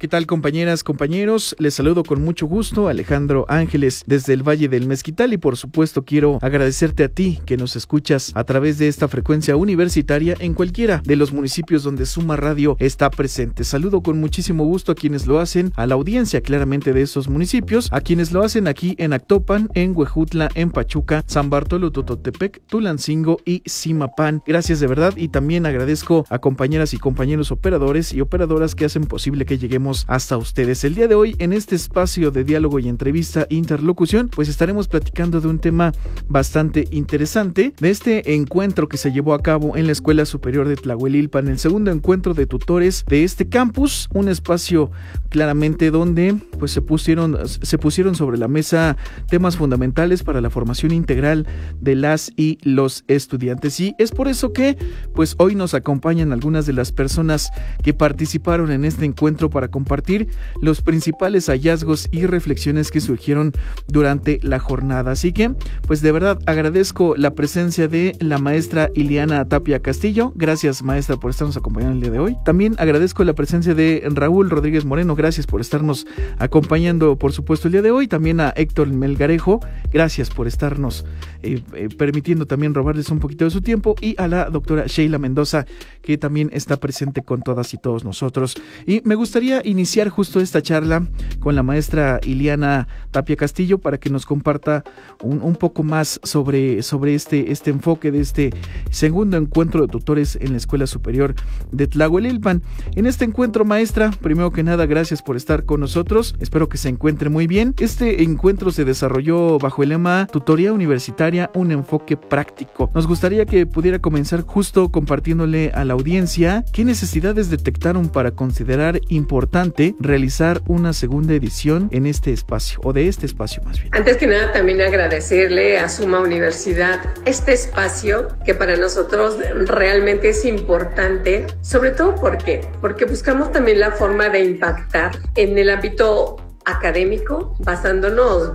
¿Qué tal, compañeras, compañeros? Les saludo con mucho gusto, Alejandro Ángeles, desde el Valle del Mezquital, y por supuesto quiero agradecerte a ti que nos escuchas a través de esta frecuencia universitaria en cualquiera de los municipios donde Suma Radio está presente. Saludo con muchísimo gusto a quienes lo hacen, a la audiencia claramente de esos municipios, a quienes lo hacen aquí en Actopan, en Huejutla, en Pachuca, San Bartolo, Tototepec, Tulancingo y Zimapán. Gracias de verdad, y también agradezco a compañeras y compañeros operadores y operadoras que hacen posible que lleguemos hasta ustedes. El día de hoy, en este espacio de diálogo y entrevista interlocución, pues estaremos platicando de un tema bastante interesante, de este encuentro que se llevó a cabo en la Escuela Superior de Tlahuelilpan, el segundo encuentro de tutores de este campus, un espacio claramente donde pues se pusieron sobre la mesa temas fundamentales para la formación integral de las y los estudiantes, y es por eso que pues hoy nos acompañan algunas de las personas que participaron en este encuentro para compartir los principales hallazgos y reflexiones que surgieron durante la jornada. Así que, pues de verdad agradezco la presencia de la maestra Iliana Tapia Castillo. Gracias, maestra, por estarnos acompañando el día de hoy. También agradezco la presencia de Raúl Rodríguez Moreno. Gracias por estarnos acompañando, por supuesto, el día de hoy. También a Héctor Melgarejo. Gracias por estarnos permitiendo también robarles un poquito de su tiempo, y a la doctora Sheila Mendoza, que también está presente con todas y todos nosotros. Y me gustaría iniciar justo esta charla con la maestra Iliana Tapia Castillo para que nos comparta un poco más sobre este enfoque de este segundo encuentro de tutores en la Escuela Superior de Tlahuelilpan. En este encuentro, maestra, primero que nada, gracias por estar con nosotros. Espero que se encuentre muy bien. Este encuentro se desarrolló bajo el lema Tutoría Universitaria, un enfoque práctico. Nos gustaría que pudiera comenzar justo compartiéndole a la audiencia qué necesidades detectaron para considerar importante realizar una segunda edición en este espacio, o de este espacio más bien. Antes que nada, también agradecerle a Suma Universidad este espacio que para nosotros realmente es importante, sobre todo porque buscamos también la forma de impactar en el ámbito académico, basándonos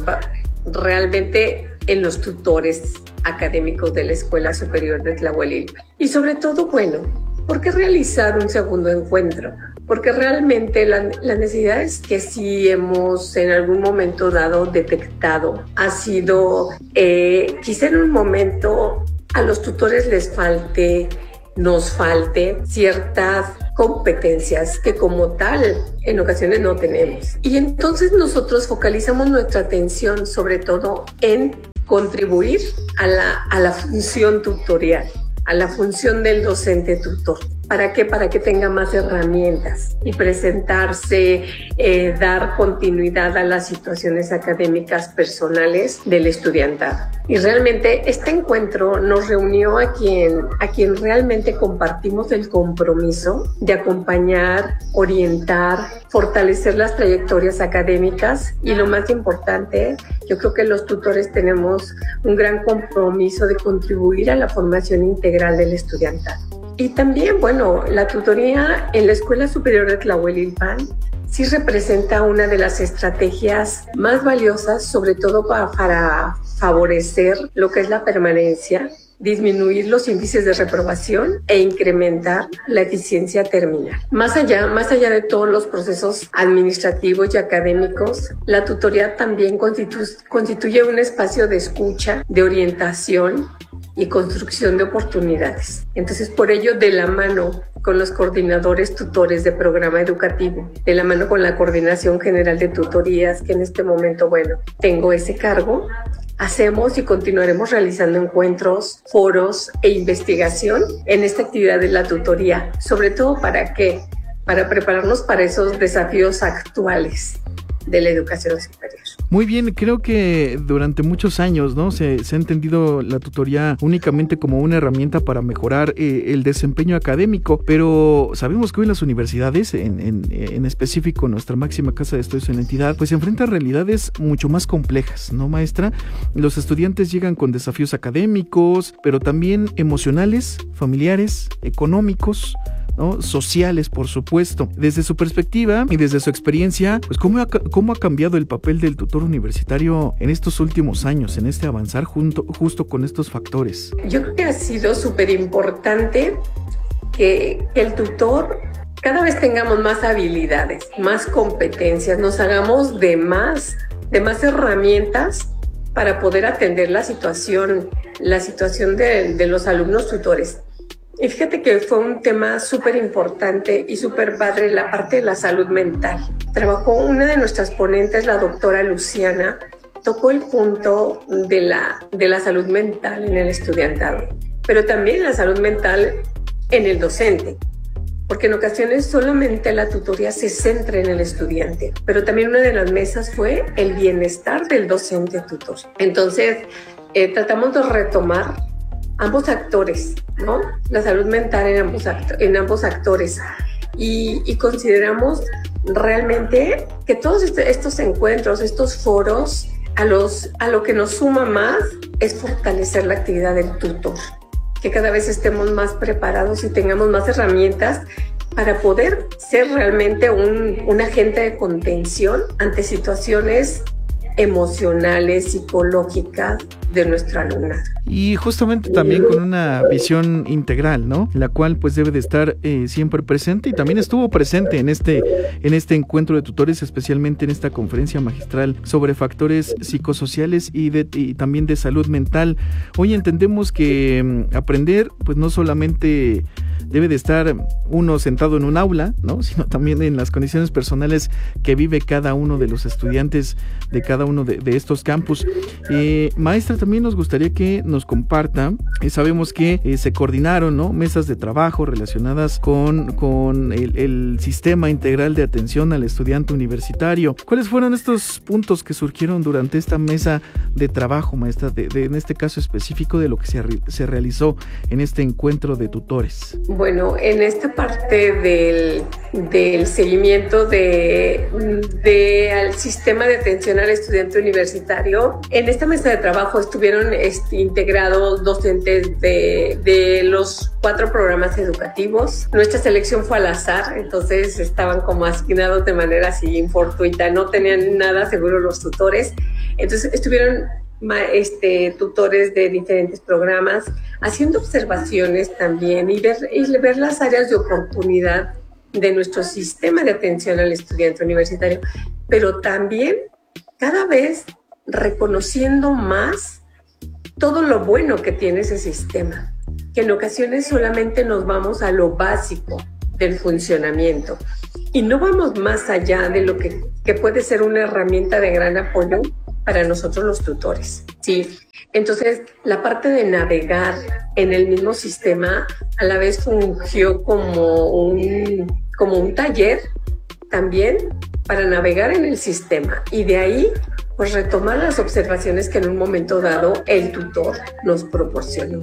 realmente en los tutores académicos de la Escuela Superior de Tlahuelilpan. Y sobre todo, bueno, ¿por qué realizar un segundo encuentro? Porque realmente las necesidades que sí hemos en algún momento dado detectado ha sido, quizá en un momento a los tutores nos falte ciertas competencias que como tal en ocasiones no tenemos. Y entonces nosotros focalizamos nuestra atención sobre todo en contribuir a la función tutorial, a la función del docente tutor. ¿Para qué? Para que tenga más herramientas y presentarse, dar continuidad a las situaciones académicas personales del estudiantado. Y realmente este encuentro nos reunió a quien realmente compartimos el compromiso de acompañar, orientar, fortalecer las trayectorias académicas, y lo más importante, yo creo que los tutores tenemos un gran compromiso de contribuir a la formación integral del estudiantado. Y también, bueno, la tutoría en la Escuela Superior de Tlahuelilpan sí representa una de las estrategias más valiosas, sobre todo para favorecer lo que es la permanencia, disminuir los índices de reprobación e incrementar la eficiencia terminal. Más allá de todos los procesos administrativos y académicos, la tutoría también constituye un espacio de escucha, de orientación y construcción de oportunidades. Entonces, por ello, de la mano con los coordinadores tutores de programa educativo, de la mano con la Coordinación General de Tutorías, que en este momento, bueno, tengo ese cargo, hacemos y continuaremos realizando encuentros, foros e investigación en esta actividad de la tutoría. ¿Sobre todo para qué? Para prepararnos para esos desafíos actuales de la educación superior. Muy bien, creo que durante muchos años, ¿no? Se ha entendido la tutoría únicamente como una herramienta para mejorar el desempeño académico, pero sabemos que hoy las universidades, en específico nuestra máxima casa de estudios en la entidad, pues se enfrentan a realidades mucho más complejas, ¿no, maestra? Los estudiantes llegan con desafíos académicos, pero también emocionales, familiares, económicos, ¿no? Sociales, por supuesto. Desde su perspectiva y desde su experiencia, pues ¿cómo ha cambiado el papel del tutor universitario en estos últimos años, en este avanzar justo con estos factores? Yo creo que ha sido súper importante que el tutor cada vez tengamos más habilidades, más competencias, nos hagamos de más herramientas para poder atender la situación de los alumnos tutores. Y fíjate que fue un tema súper importante y súper padre la parte de la salud mental. Trabajó una de nuestras ponentes, la doctora Luciana, tocó el punto de la salud mental en el estudiantado, pero también la salud mental en el docente, porque en ocasiones solamente la tutoría se centra en el estudiante, pero también una de las mesas fue el bienestar del docente tutor. Entonces, tratamos de retomar ambos actores, ¿no? La salud mental en ambos actores. Y consideramos realmente que todos estos encuentros, estos foros, a lo que nos suma más es fortalecer la actividad del tutor, que cada vez estemos más preparados y tengamos más herramientas para poder ser realmente un agente de contención ante situaciones emocionales, psicológicas de nuestra alumnado. Y justamente también con una visión integral, ¿no? La cual pues debe de estar siempre presente, y también estuvo presente en este encuentro de tutores, especialmente en esta conferencia magistral sobre factores psicosociales y también de salud mental. Hoy entendemos que aprender pues no solamente debe de estar uno sentado en un aula, ¿no? Sino también en las condiciones personales que vive cada uno de los estudiantes de cada uno de estos campus. Maestra, también nos gustaría que nos comparta, sabemos que se coordinaron, ¿no?, mesas de trabajo relacionadas con el sistema integral de atención al estudiante universitario. ¿Cuáles fueron estos puntos que surgieron durante esta mesa de trabajo, maestra, en este caso específico de lo que se realizó en este encuentro de tutores? Bueno, en esta parte del seguimiento al sistema de atención al estudiante universitario, en esta mesa de trabajo estuvieron integrados docentes de los 4 programas educativos. Nuestra selección fue al azar, entonces estaban como asignados de manera así infortuita, no tenían nada seguro los tutores. Entonces estuvieron tutores de diferentes programas haciendo observaciones también y ver las áreas de oportunidad de nuestro sistema de atención al estudiante universitario, pero también cada vez reconociendo más todo lo bueno que tiene ese sistema, que en ocasiones solamente nos vamos a lo básico del funcionamiento y no vamos más allá de lo que puede ser una herramienta de gran apoyo para nosotros los tutores, ¿sí? Entonces, la parte de navegar en el mismo sistema a la vez fungió como un taller también para navegar en el sistema y de ahí pues retomar las observaciones que en un momento dado el tutor nos proporcionó.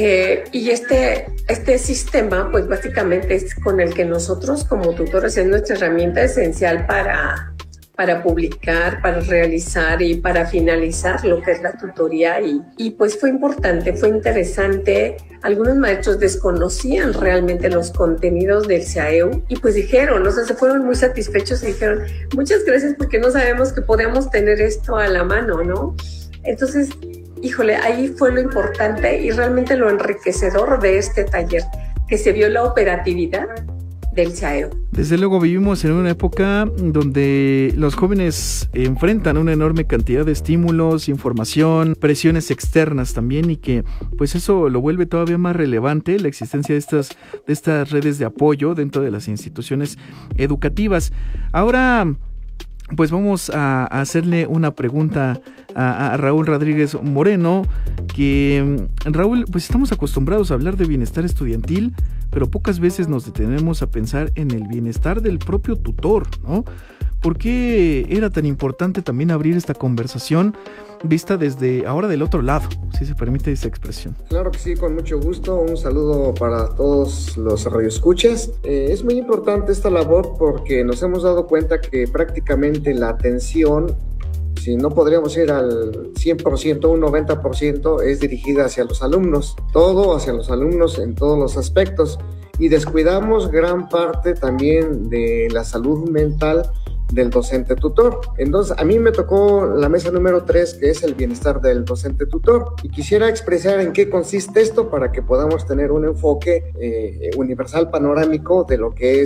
Y este sistema pues básicamente es con el que nosotros como tutores es nuestra herramienta esencial para publicar, para realizar y para finalizar lo que es la tutoría y pues fue importante, fue interesante. Algunos maestros desconocían realmente los contenidos del SAEU y pues dijeron, o sea, se fueron muy satisfechos y dijeron, muchas gracias porque no sabemos que podemos tener esto a la mano, ¿no? Entonces, híjole, ahí fue lo importante y realmente lo enriquecedor de este taller, que se vio la operatividad del SAEU. Desde luego vivimos en una época donde los jóvenes enfrentan una enorme cantidad de estímulos, información, presiones externas también, y que pues eso lo vuelve todavía más relevante la existencia de estas redes de apoyo dentro de las instituciones educativas. Ahora pues vamos a hacerle una pregunta a Raúl Rodríguez Moreno, que Raúl, pues estamos acostumbrados a hablar de bienestar estudiantil, pero pocas veces nos detenemos a pensar en el bienestar del propio tutor, ¿no? ¿Por qué era tan importante también abrir esta conversación vista desde ahora del otro lado, si se permite esa expresión? Claro que sí, con mucho gusto. Un saludo para todos los radioescuchas. Es muy importante esta labor porque nos hemos dado cuenta que prácticamente la atención, si no podríamos ir al 100%, un 90%, es dirigida hacia los alumnos. Todo hacia los alumnos en todos los aspectos. Y descuidamos gran parte también de la salud mental del docente tutor. Entonces, a mí me tocó la mesa número 3, que es el bienestar del docente tutor, y quisiera expresar en qué consiste esto para que podamos tener un enfoque universal, panorámico de lo que es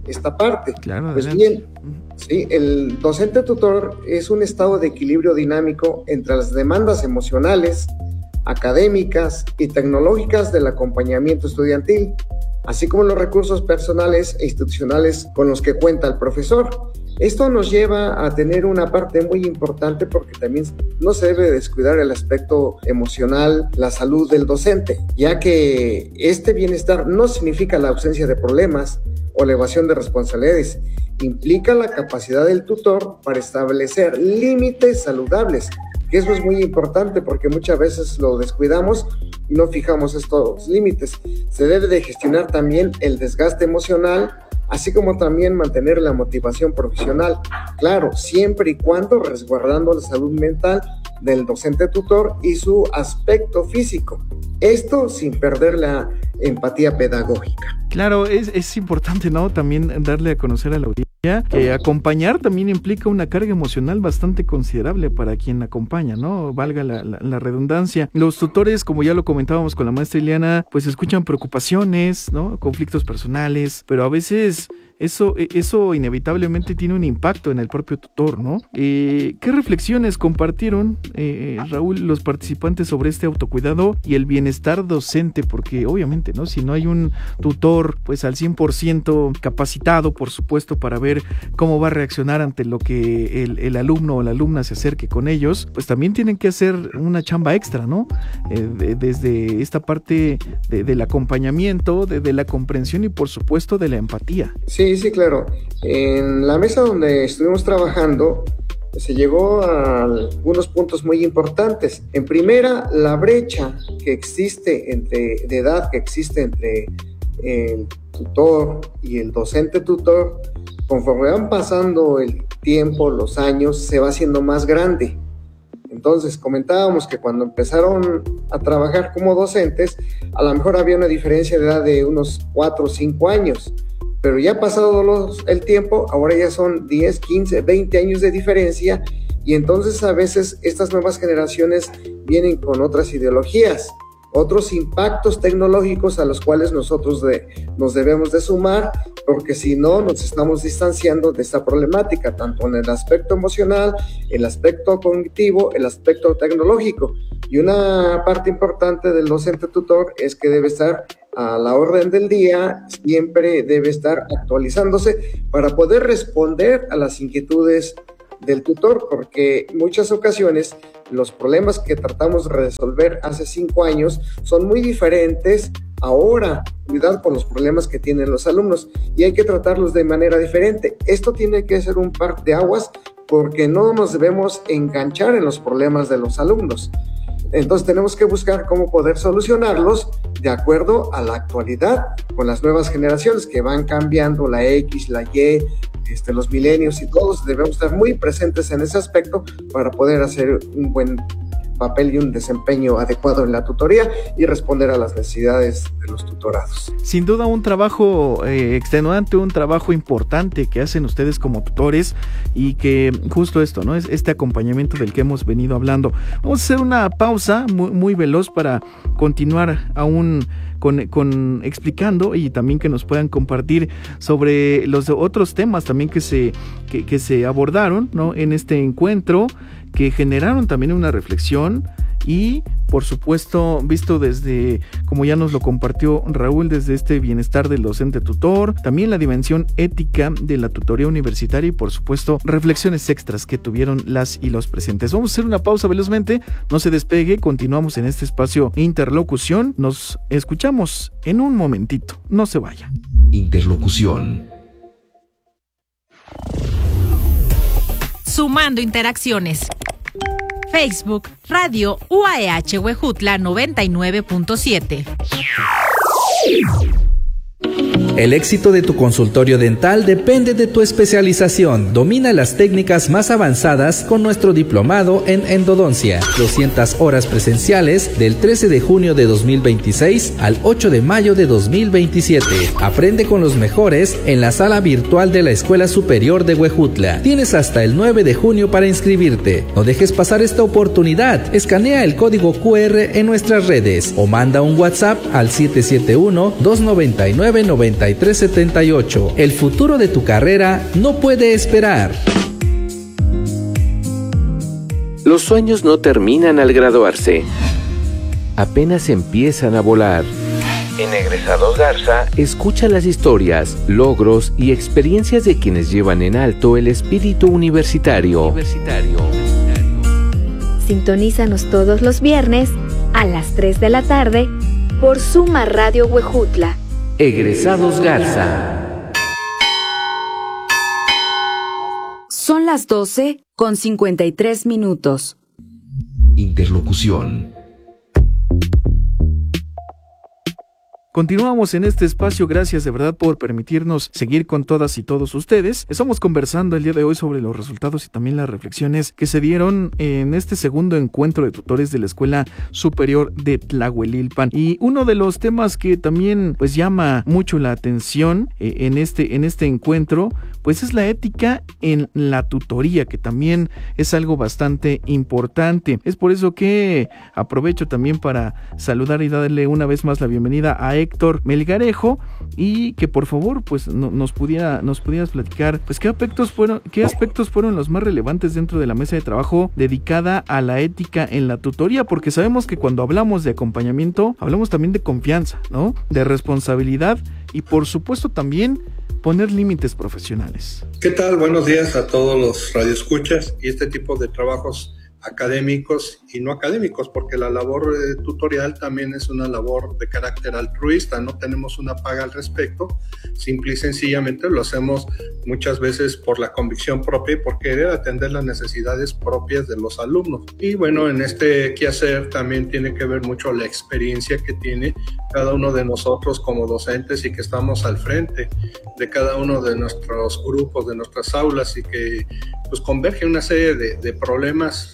esta parte. Claro, pues bien, sí, el docente tutor es un estado de equilibrio dinámico entre las demandas emocionales, académicas y tecnológicas del acompañamiento estudiantil, así como los recursos personales e institucionales con los que cuenta el profesor. Esto nos lleva a tener una parte muy importante porque también no se debe descuidar el aspecto emocional, la salud del docente, ya que este bienestar no significa la ausencia de problemas o la evasión de responsabilidades, implica la capacidad del tutor para establecer límites saludables, que eso es muy importante porque muchas veces lo descuidamos y no fijamos estos límites. Se debe de gestionar también el desgaste emocional, así como también mantener la motivación profesional, claro, siempre y cuando resguardando la salud mental del docente tutor y su aspecto físico. Esto sin perder la empatía pedagógica. Claro, es importante, ¿no? También darle a conocer a la audiencia que acompañar también implica una carga emocional bastante considerable para quien acompaña, ¿no? Valga la redundancia. Los tutores, como ya lo comentábamos con la maestra Ileana, pues escuchan preocupaciones, ¿no? Conflictos personales, pero a veces eso inevitablemente tiene un impacto en el propio tutor, ¿no? ¿Qué reflexiones compartieron, Raúl, los participantes sobre este autocuidado y el bienestar docente? Porque obviamente, ¿no? Si no hay un tutor pues al 100% capacitado, por supuesto, para ver cómo va a reaccionar ante lo que el alumno o la alumna se acerque con ellos, pues también tienen que hacer una chamba extra, ¿no? Desde esta parte del acompañamiento, de la comprensión y por supuesto de la empatía. Sí, claro. En la mesa donde estuvimos trabajando se llegó a algunos puntos muy importantes. En primera, la brecha que existe de edad que existe entre el tutor y el docente tutor, conforme van pasando el tiempo, los años, se va haciendo más grande. Entonces, comentábamos que cuando empezaron a trabajar como docentes, a lo mejor había una diferencia de edad de unos 4 o 5 años. Pero ya pasado el tiempo, ahora ya son 10, 15, 20 años de diferencia y entonces a veces estas nuevas generaciones vienen con otras ideologías, otros impactos tecnológicos a los cuales nosotros nos debemos de sumar, porque si no nos estamos distanciando de esta problemática, tanto en el aspecto emocional, el aspecto cognitivo, el aspecto tecnológico. Y una parte importante del docente tutor es que debe estar a la orden del día, siempre debe estar actualizándose para poder responder a las inquietudes del tutor, porque en muchas ocasiones los problemas que tratamos de resolver hace 5 años son muy diferentes ahora, cuidado con los problemas que tienen los alumnos y hay que tratarlos de manera diferente. Esto tiene que ser un parteaguas porque no nos debemos enganchar en los problemas de los alumnos. Entonces tenemos que buscar cómo poder solucionarlos de acuerdo a la actualidad con las nuevas generaciones que van cambiando, la X, la Y, los milenios y todos debemos estar muy presentes en ese aspecto para poder hacer un buen papel y un desempeño adecuado en la tutoría y responder a las necesidades de los tutorados. Sin duda un trabajo extenuante, un trabajo importante que hacen ustedes como tutores y que justo esto, ¿no? Es este acompañamiento del que hemos venido hablando. Vamos a hacer una pausa muy, muy veloz para continuar aún con explicando y también que nos puedan compartir sobre los otros temas también que se abordaron, ¿no? En este encuentro, que generaron también una reflexión y, por supuesto, visto desde, como ya nos lo compartió Raúl, desde este bienestar del docente tutor, también la dimensión ética de la tutoría universitaria y, por supuesto, reflexiones extras que tuvieron las y los presentes. Vamos a hacer una pausa velozmente, no se despegue, continuamos en este espacio Interlocución, nos escuchamos en un momentito, no se vaya. Interlocución. Sumando interacciones. Facebook, Radio UAEH Huejutla 99.7. El éxito de tu consultorio dental depende de tu especialización. Domina las técnicas más avanzadas con nuestro diplomado en endodoncia. 200 horas presenciales del 13 de junio de 2026 al 8 de mayo de 2027. Aprende con los mejores en la sala virtual de la Escuela Superior de Huejutla. Tienes hasta el 9 de junio para inscribirte. No dejes pasar esta oportunidad. Escanea el código QR en nuestras redes o manda un WhatsApp al 771-299-99 6378. El futuro de tu carrera no puede esperar. Los sueños no terminan al graduarse. Apenas empiezan a volar. En Egresados Garza, escucha las historias, logros y experiencias de quienes llevan en alto el espíritu universitario. Sintonízanos todos los viernes a las 3 de la tarde por Suma Radio Huejutla. Egresados Garza. Son las 12:53. Interlocución. Continuamos en este espacio, gracias de verdad por permitirnos seguir con todas y todos ustedes. Estamos conversando el día de hoy sobre los resultados y también las reflexiones que se dieron en este segundo encuentro de tutores de la Escuela Superior de Tlahuelilpan. Y uno de los temas que también pues llama mucho la atención en este encuentro, pues es la ética en la tutoría, que también es algo bastante importante. Es por eso que aprovecho también para saludar y darle una vez más la bienvenida a Héctor Melgarejo, y que por favor pues nos pudieras platicar pues qué aspectos fueron los más relevantes dentro de la mesa de trabajo dedicada a la ética en la tutoría, porque sabemos que cuando hablamos de acompañamiento hablamos también de confianza, ¿no? De responsabilidad y por supuesto también poner límites profesionales. ¿Qué tal? Buenos días a todos los radioescuchas y este tipo de trabajos académicos y no académicos, porque la labor tutorial también es una labor de carácter altruista, no tenemos una paga al respecto, simple y sencillamente lo hacemos muchas veces por la convicción propia y por querer atender las necesidades propias de los alumnos. Y bueno, en este quehacer también tiene que ver mucho la experiencia que tiene cada uno de nosotros como docentes y que estamos al frente de cada uno de nuestros grupos, de nuestras aulas, y que pues converge una serie de problemas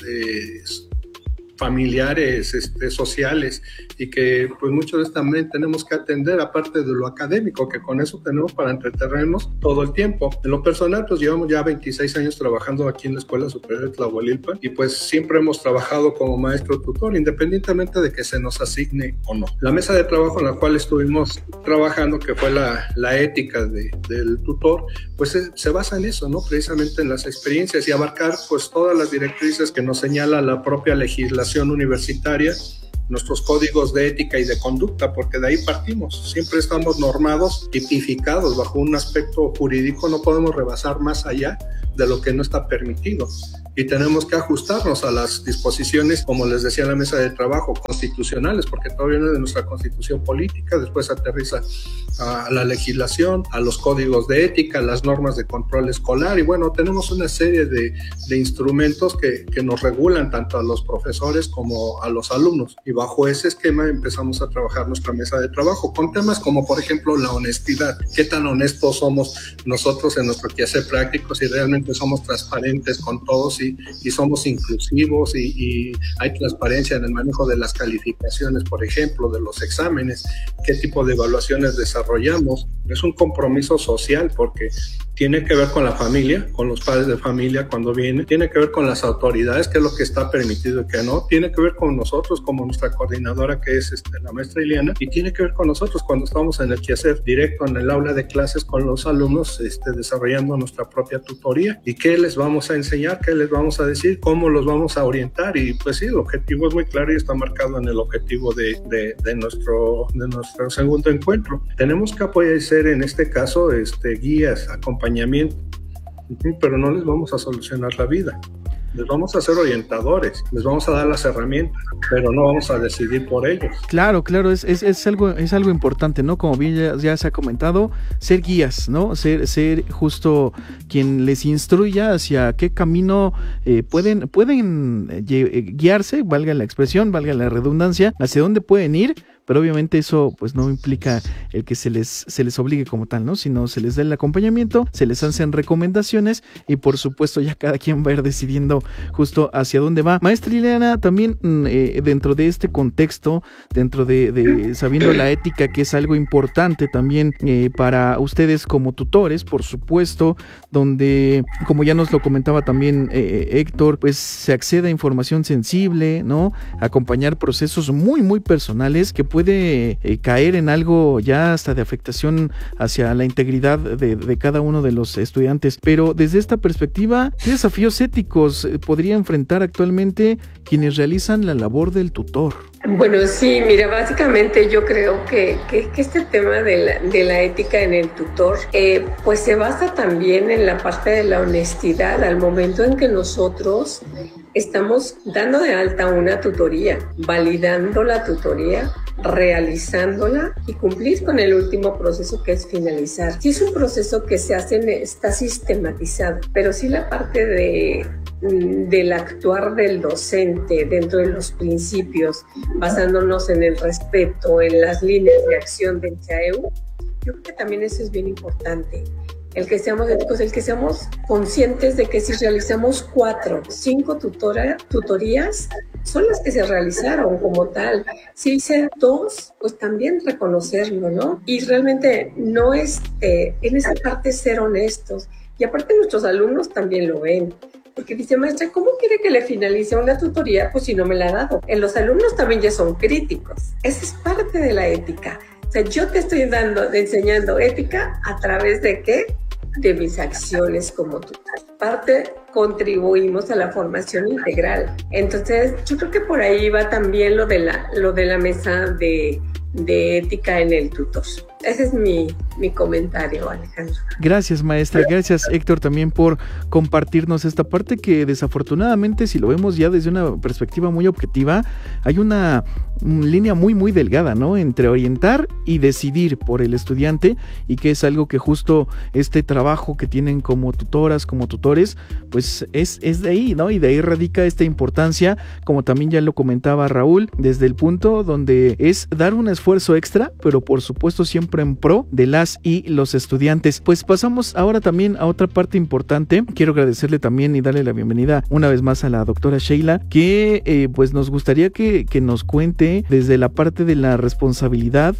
familiares, sociales, y que pues muchas veces también tenemos que atender, aparte de lo académico, que con eso tenemos para entretenernos todo el tiempo. En lo personal, pues llevamos ya 26 años trabajando aquí en la Escuela Superior de Tlahuelilpan, y pues siempre hemos trabajado como maestro tutor, independientemente de que se nos asigne o no. La mesa de trabajo en la cual estuvimos trabajando, que fue la ética del tutor, pues se basa en eso, ¿no? Precisamente en las experiencias y abarcar pues todas las directrices que nos señala la propia legislación universitaria, nuestros códigos de ética y de conducta, porque de ahí partimos. Siempre estamos normados, tipificados bajo un aspecto jurídico, no podemos rebasar más allá de lo que no está permitido. Y tenemos que ajustarnos a las disposiciones, como les decía en la mesa de trabajo, constitucionales, porque todo viene de nuestra constitución política, después aterriza a la legislación, a los códigos de ética, a las normas de control escolar, y bueno, tenemos una serie de instrumentos que nos regulan tanto a los profesores como a los alumnos, y bajo ese esquema empezamos a trabajar nuestra mesa de trabajo, con temas como por ejemplo la honestidad. ¿Qué tan honestos somos nosotros en nuestro quehacer práctico? Si realmente somos transparentes con todos y somos inclusivos y hay transparencia en el manejo de las calificaciones, por ejemplo, de los exámenes, qué tipo de evaluaciones desarrollamos. Es un compromiso social porque tiene que ver con la familia, con los padres de familia cuando vienen, tiene que ver con las autoridades, qué es lo que está permitido y qué no, tiene que ver con nosotros como nuestra coordinadora, que es la maestra Ileana, y tiene que ver con nosotros cuando estamos en el quehacer directo en el aula de clases con los alumnos, desarrollando nuestra propia tutoría, y qué les vamos a enseñar, qué les vamos a decir, cómo los vamos a orientar. Y pues sí, el objetivo es muy claro y está marcado en el objetivo de nuestro segundo encuentro. Tenemos que apoyar en este caso guías, acompañamiento, pero no les vamos a solucionar la vida. Les vamos a hacer orientadores, les vamos a dar las herramientas, pero no vamos a decidir por ellos. Claro, es algo importante, ¿no? Como bien ya se ha comentado, ser guías, ¿no? Ser justo quien les instruya hacia qué camino pueden guiarse, valga la expresión, valga la redundancia, hacia dónde pueden ir. Pero obviamente eso pues no implica el que se les obligue como tal, ¿no? Sino se les da el acompañamiento, se les hacen recomendaciones y por supuesto ya cada quien va a ir decidiendo justo hacia dónde va. Maestra Ileana, también dentro de este contexto, dentro de sabiendo la ética, que es algo importante también para ustedes como tutores, por supuesto, donde, como ya nos lo comentaba también Héctor, pues se accede a información sensible, ¿no? Acompañar procesos muy, muy personales que puede caer en algo ya hasta de afectación hacia la integridad de cada uno de los estudiantes. Pero desde esta perspectiva, ¿qué desafíos éticos podría enfrentar actualmente quienes realizan la labor del tutor? Bueno, sí, mira, básicamente yo creo que este tema de la ética en el tutor, pues se basa también en la parte de la honestidad al momento en que nosotros estamos dando de alta una tutoría, validando la tutoría, realizándola y cumplir con el último proceso, que es finalizar. Si es un proceso que se hace, está sistematizado, pero sí la parte del actuar del docente dentro de los principios, basándonos en el respeto, en las líneas de acción del CAEU, yo creo que también eso es bien importante. El que seamos éticos, el que seamos conscientes de que si realizamos 4, 5 tutorías, son las que se realizaron como tal. Si hice 2, pues también reconocerlo, ¿no? Y realmente no en esa parte ser honestos. Y aparte nuestros alumnos también lo ven. Porque dice, maestra, ¿cómo quiere que le finalice una tutoría? Pues si no me la ha dado. Los alumnos también ya son críticos. Esa es parte de la ética. O sea, yo te estoy enseñando ética a través de ¿qué? De mis acciones como tutor. Parte contribuimos a la formación integral. Entonces, yo creo que por ahí va también lo de la mesa de ética en el tutor. Ese es mi comentario, Alejandro. Gracias, maestra. Gracias, Héctor, también por compartirnos esta parte que desafortunadamente, si lo vemos ya desde una perspectiva muy objetiva, hay una línea muy, muy delgada, ¿no? Entre orientar y decidir por el estudiante, y que es algo que justo este trabajo que tienen como tutoras, como tutores, pues es de ahí, ¿no? Y de ahí radica esta importancia, como también ya lo comentaba Raúl, desde el punto donde es dar un esfuerzo extra, pero por supuesto siempre en pro de las y los estudiantes. Pues pasamos ahora también a otra parte importante. Quiero agradecerle también y darle la bienvenida una vez más a la doctora Sheila, que pues nos gustaría que nos cuente desde la parte de la responsabilidad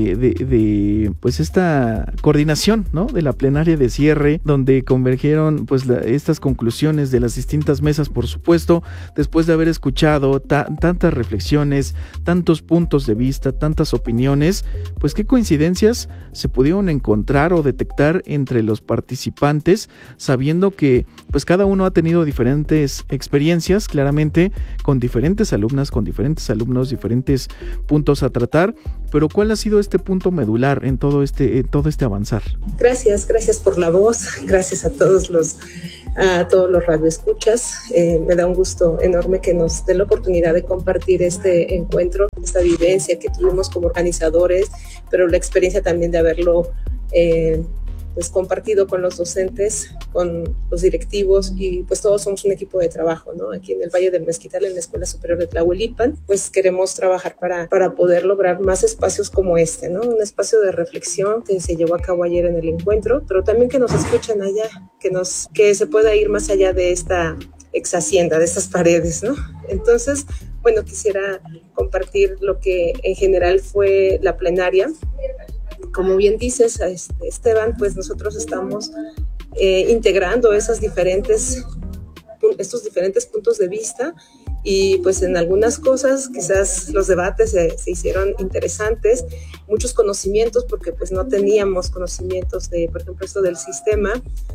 de pues esta coordinación, ¿no? De la plenaria de cierre, donde convergieron pues estas conclusiones de las distintas mesas, por supuesto, después de haber escuchado tantas reflexiones, tantos puntos de vista, tantas opiniones, pues qué coincidencias se pudieron encontrar o detectar entre los participantes, sabiendo que pues cada uno ha tenido diferentes experiencias, claramente con diferentes alumnas, con diferentes alumnos, diferentes puntos a tratar, pero ¿cuál ha sido este punto medular en todo este avanzar? Gracias por la voz, gracias a todos los radioescuchas. Me da un gusto enorme que nos den la oportunidad de compartir este encuentro, esta vivencia que tuvimos como organizadores, pero la experiencia también de haberlo pues compartido con los docentes, con los directivos, y pues todos somos un equipo de trabajo, ¿no? Aquí en el Valle del Mezquital, en la Escuela Superior de Tlahuelipan, pues queremos trabajar para poder lograr más espacios como este, ¿no? Un espacio de reflexión que se llevó a cabo ayer en el encuentro, pero también que nos escuchen allá, que se pueda ir más allá de esta ex hacienda, de estas paredes, ¿no? Entonces, bueno, quisiera compartir lo que en general fue la plenaria. Como bien dices, Esteban, pues nosotros estamos integrando estos diferentes puntos de vista, y pues en algunas cosas quizás los debates se hicieron interesantes, muchos conocimientos, porque pues no teníamos conocimientos de, por ejemplo, esto del sistema,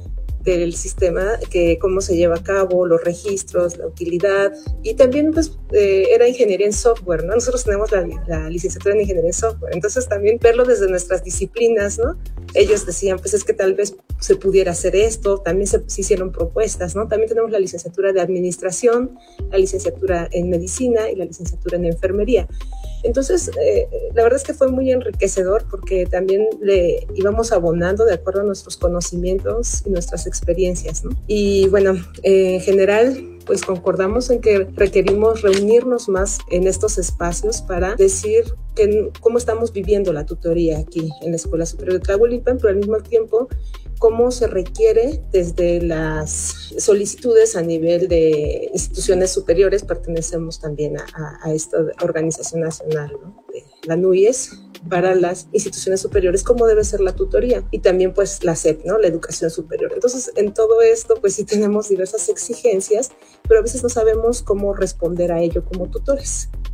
que cómo se lleva a cabo, los registros, la utilidad, y también pues era ingeniería en software, ¿no? Nosotros tenemos la licenciatura en ingeniería en software, entonces también verlo desde nuestras disciplinas, ¿no? Ellos decían, pues es que tal vez se pudiera hacer esto, también se hicieron propuestas, ¿no? También tenemos la licenciatura de administración, la licenciatura en medicina y la licenciatura en enfermería. Entonces, la verdad es que fue muy enriquecedor, porque también le íbamos abonando de acuerdo a nuestros conocimientos y nuestras experiencias, ¿no? Y bueno, en general, pues concordamos en que requerimos reunirnos más en estos espacios para decir cómo estamos viviendo la tutoría aquí en la Escuela Superior de Tlahuelipan, pero al mismo tiempo cómo se requiere desde las solicitudes a nivel de instituciones superiores. Pertenecemos también a esta organización nacional, ¿no? De la NUIES, para las instituciones superiores, cómo debe ser la tutoría, y también pues la SEP, ¿no? La educación superior. Entonces, en todo esto pues sí tenemos diversas exigencias, pero a veces no sabemos cómo responder a ello como tutores.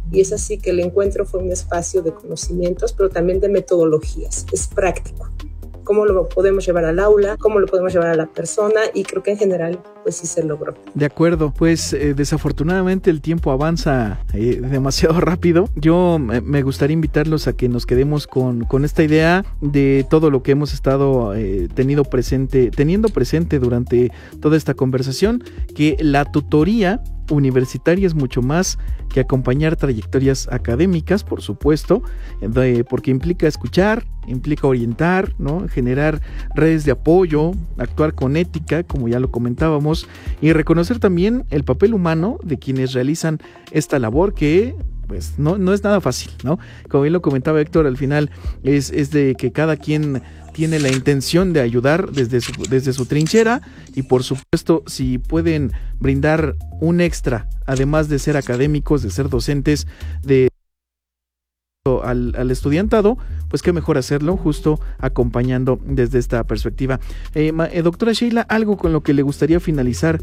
y es así que el encuentro fue un espacio de conocimientos, pero también de metodologías, es práctico. Cómo lo podemos llevar al aula, cómo lo podemos llevar a la persona, y creo que en general pues sí se logró. De acuerdo, pues desafortunadamente el tiempo avanza demasiado rápido. Yo me gustaría invitarlos a que nos quedemos con esta idea de todo lo que hemos estado teniendo presente durante toda esta conversación, que la tutoría universitaria es mucho más que acompañar trayectorias académicas, por supuesto, porque implica escuchar, implica orientar, ¿no? Generar redes de apoyo, actuar con ética, como ya lo comentábamos, y reconocer también el papel humano de quienes realizan esta labor que pues no es nada fácil, ¿no? Como bien lo comentaba Héctor, al final es de que cada quien tiene la intención de ayudar desde su trinchera, y por supuesto si pueden brindar un extra, además de ser académicos, de ser docentes, al estudiantado, pues qué mejor hacerlo justo acompañando desde esta perspectiva. Doctora Sheila, algo con lo que le gustaría finalizar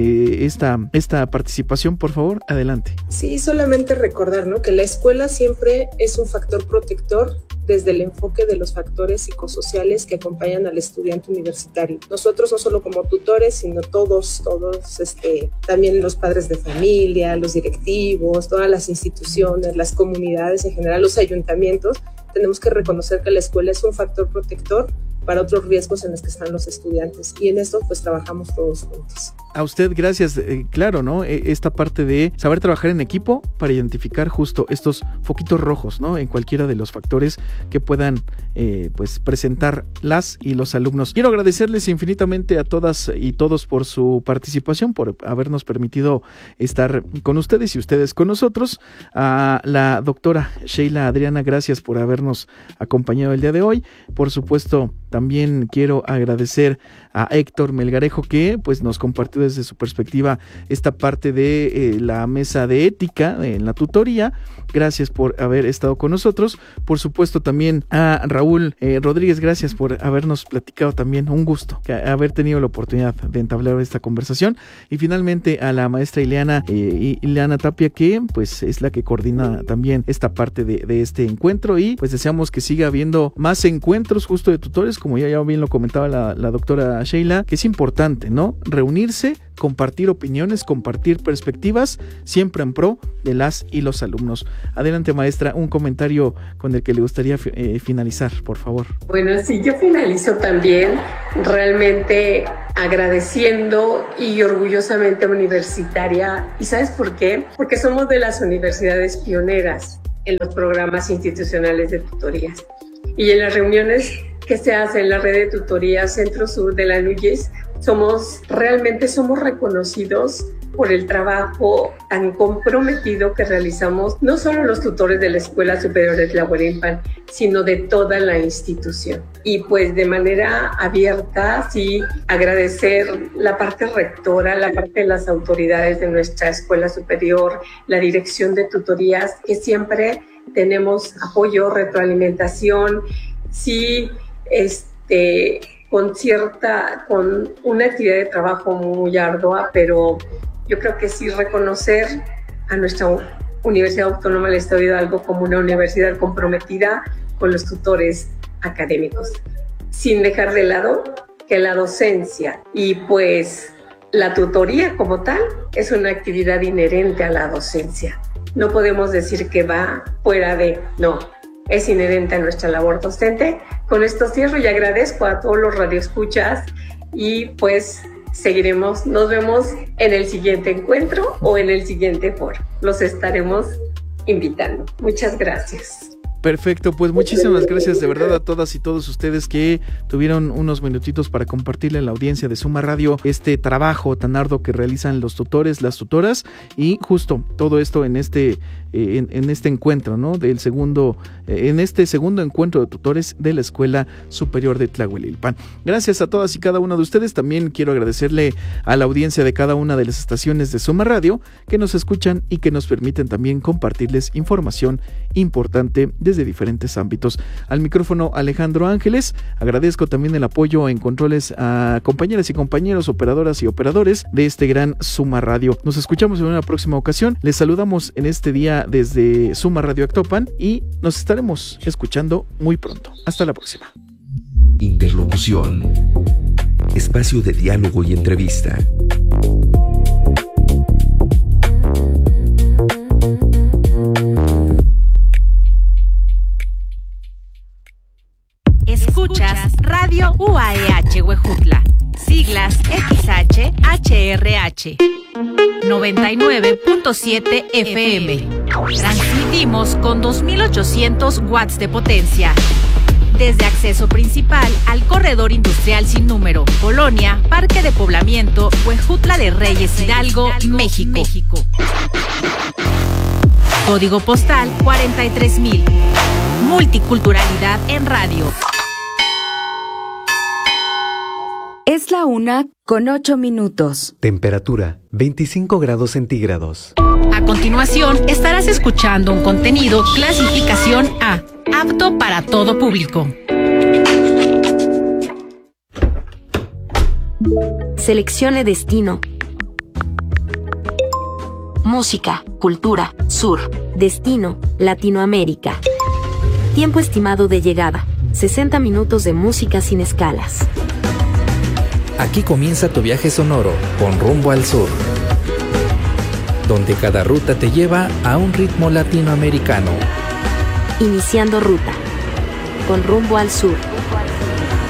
esta participación, por favor, adelante. Sí, solamente recordar, ¿no?, que la escuela siempre es un factor protector desde el enfoque de los factores psicosociales que acompañan al estudiante universitario. Nosotros no solo como tutores, sino todos, también los padres de familia, los directivos, todas las instituciones, las comunidades en general, los ayuntamientos, tenemos que reconocer que la escuela es un factor protector para otros riesgos en los que están los estudiantes, y en esto pues trabajamos todos juntos. A usted gracias, claro, ¿no? Esta parte de saber trabajar en equipo para identificar justo estos foquitos rojos, ¿no? En cualquiera de los factores que puedan pues presentar las y los alumnos. Quiero agradecerles infinitamente a todas y todos por su participación, por habernos permitido estar con ustedes y ustedes con nosotros. A la doctora Sheila Adriana, gracias por habernos acompañado el día de hoy. Por supuesto, también quiero agradecer a Héctor Melgarejo, que pues nos compartió desde su perspectiva esta parte de la mesa de ética en la tutoría. Gracias por haber estado con nosotros. Por supuesto también a Raúl Rodríguez, gracias por habernos platicado también. Un gusto haber tenido la oportunidad de entablar esta conversación. Y finalmente a la maestra Ileana Tapia, que pues es la que coordina también esta parte de este encuentro, y pues deseamos que siga habiendo más encuentros justo de tutores, como ya bien lo comentaba la doctora Sheila, que es importante, ¿no? Reunirse, compartir opiniones, compartir perspectivas, siempre en pro de las y los alumnos. Adelante, maestra, un comentario con el que le gustaría finalizar, por favor. Bueno, sí, yo finalizo también realmente agradeciendo y orgullosamente universitaria. ¿Y sabes por qué? Porque somos de las universidades pioneras en los programas institucionales de tutorías. Y en las reuniones que se hacen en la red de tutorías Centro-Sur de la NUYES, somos reconocidos por el trabajo tan comprometido que realizamos, no solo los tutores de la Escuela Superior de Tlahuelilpan, sino de toda la institución. Y pues de manera abierta, sí, agradecer la parte rectora, la parte de las autoridades de nuestra Escuela Superior, la dirección de tutorías, que siempre tenemos apoyo, retroalimentación, sí, con una actividad de trabajo muy ardua, pero yo creo que sí reconocer a nuestra Universidad Autónoma del Estado de Hidalgo como una universidad comprometida con los tutores académicos, sin dejar de lado que la docencia y pues la tutoría como tal es una actividad inherente a la docencia. No podemos decir que va fuera de, no, es inherente a nuestra labor docente. Con esto cierro y agradezco a todos los radioescuchas y pues seguiremos, nos vemos en el siguiente encuentro o en el siguiente foro. Los estaremos invitando. Muchas gracias. Perfecto, pues muchísimas gracias de verdad a todas y todos ustedes que tuvieron unos minutitos para compartirle a la audiencia de Suma Radio este trabajo tan arduo que realizan los tutores, las tutoras, y justo todo esto en este encuentro, ¿no? En este segundo encuentro de tutores de la Escuela Superior de Tlahuelilpan. Gracias a todas y cada uno de ustedes. También quiero agradecerle a la audiencia de cada una de las estaciones de Suma Radio que nos escuchan y que nos permiten también compartirles información importante desde profesionales de diferentes ámbitos. Al micrófono Alejandro Ángeles, agradezco también el apoyo en controles a compañeras y compañeros, operadoras y operadores de este gran Suma Radio. Nos escuchamos en una próxima ocasión. Les saludamos en este día desde Suma Radio Actopan y nos estaremos escuchando muy pronto. Hasta la próxima. Interlocución. Espacio de diálogo y entrevista. Escuchas Radio UAEH Huejutla, siglas XHHRH, 99.7 FM. Transmitimos con 2800 watts de potencia. Desde acceso principal al corredor industrial sin número, Colonia, Parque de Poblamiento, Huejutla de Reyes, Hidalgo, México. Código postal 43,000. Multiculturalidad en radio. Es la 1:08. Temperatura 25 grados centígrados. A continuación, estarás escuchando un contenido clasificación A, apto para todo público. Seleccione destino. Música, cultura, sur. Destino, Latinoamérica. Tiempo estimado de llegada, 60 minutos de música sin escalas. Aquí comienza tu viaje sonoro con rumbo al sur, donde cada ruta te lleva a un ritmo latinoamericano. Iniciando ruta, con rumbo al sur.